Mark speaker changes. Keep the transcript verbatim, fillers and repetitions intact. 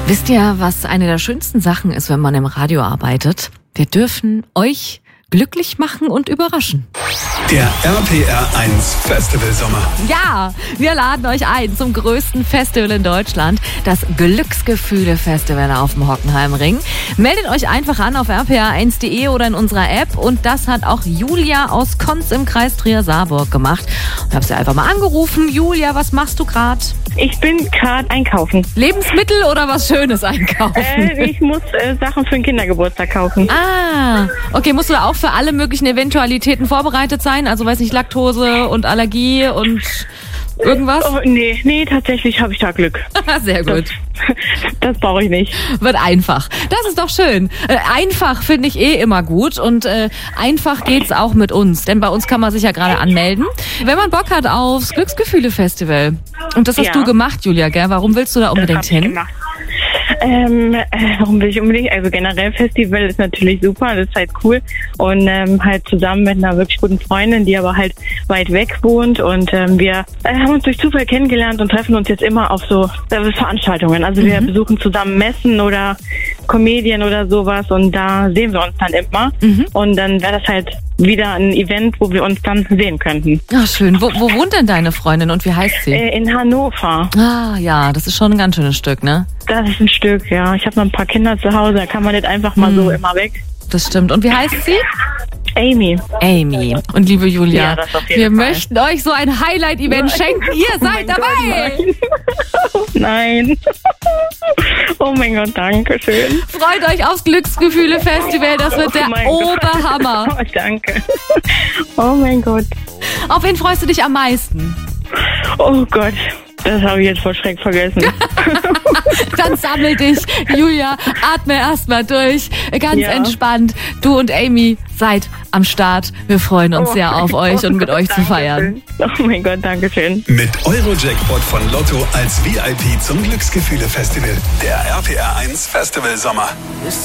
Speaker 1: Wisst ihr, was eine der schönsten Sachen ist, wenn man im Radio arbeitet? Wir dürfen euch glücklich machen und überraschen.
Speaker 2: Der R P R eins Festival Sommer.
Speaker 1: Ja, wir laden euch ein zum größten Festival in Deutschland, das Glücksgefühle Festival auf dem Hockenheimring. Meldet euch einfach an auf r p r eins punkt d e oder in unserer App, und das hat auch Julia aus Konz im Kreis Trier-Saarburg gemacht. Ich habe sie einfach mal angerufen. Julia, was machst du gerade?
Speaker 3: Ich bin gerade einkaufen.
Speaker 1: Lebensmittel oder was Schönes einkaufen?
Speaker 3: Äh, ich muss äh, Sachen für den Kindergeburtstag kaufen.
Speaker 1: Ah, okay, musst du da auch für alle möglichen Eventualitäten vorbereitet sein? Also weiß nicht, Laktose und Allergie und irgendwas?
Speaker 3: Oh, nee, nee, tatsächlich habe ich da Glück.
Speaker 1: Sehr gut.
Speaker 3: Das, das brauche ich nicht.
Speaker 1: Wird einfach. Das ist doch schön. Äh, einfach finde ich eh immer gut, und äh, einfach geht's auch mit uns, denn bei uns kann man sich ja gerade anmelden, wenn man Bock hat aufs Glücksgefühle-Festival. Und das hast
Speaker 3: Ja.
Speaker 1: du gemacht, Julia, gell? Warum willst du da unbedingt
Speaker 3: Das hab ich
Speaker 1: hin?
Speaker 3: gemacht. Ähm, äh, warum will ich unbedingt? Also generell Festival ist natürlich super, das ist halt cool, und ähm, halt zusammen mit einer wirklich guten Freundin, die aber halt weit weg wohnt, und ähm, wir äh, haben uns durch Zufall kennengelernt und treffen uns jetzt immer auf so äh, Veranstaltungen. Also wir
Speaker 1: Mhm.
Speaker 3: besuchen zusammen Messen oder Comedien oder sowas, und da sehen wir uns dann immer,
Speaker 1: Mhm.
Speaker 3: und dann wäre das halt wieder ein Event, wo wir uns dann sehen könnten.
Speaker 1: Ach, schön. Wo, wo wohnt denn deine Freundin und wie heißt sie?
Speaker 3: Äh, in Hannover.
Speaker 1: Ah, ja, das ist schon ein ganz schönes Stück, ne?
Speaker 3: Das ist ein Stück, ja. Ich habe noch ein paar Kinder zu Hause, da kann man nicht einfach mal
Speaker 1: Hm.
Speaker 3: so immer weg.
Speaker 1: Das stimmt. Und wie heißt sie?
Speaker 3: Amy.
Speaker 1: Amy. Und liebe Julia,
Speaker 3: Ja, das auf jeden
Speaker 1: wir
Speaker 3: Fall.
Speaker 1: möchten euch so ein Highlight-Event schenken. Ihr
Speaker 3: Oh
Speaker 1: seid
Speaker 3: mein
Speaker 1: dabei.
Speaker 3: Gott, nein. nein. Oh mein Gott, danke schön.
Speaker 1: Freut euch aufs Glücksgefühle-Festival. Das wird der
Speaker 3: Oh mein Gott.
Speaker 1: Oberhammer.
Speaker 3: Oh, danke. Oh mein Gott.
Speaker 1: Auf wen freust du dich am meisten?
Speaker 3: Oh Gott. Das habe ich jetzt vor Schreck vergessen.
Speaker 1: Dann sammel dich, Julia, atme erstmal durch, ganz
Speaker 3: Ja.
Speaker 1: entspannt. Du und Amy seid am Start. Wir freuen uns
Speaker 3: Oh
Speaker 1: sehr
Speaker 3: mein
Speaker 1: auf euch
Speaker 3: Gott,
Speaker 1: und mit euch zu
Speaker 3: danke
Speaker 1: feiern.
Speaker 3: schön. Oh mein Gott, danke schön.
Speaker 2: Mit Euro-Jackpot von Lotto als V I P zum Glücksgefühle Festival. Der R P R eins Festival Sommer.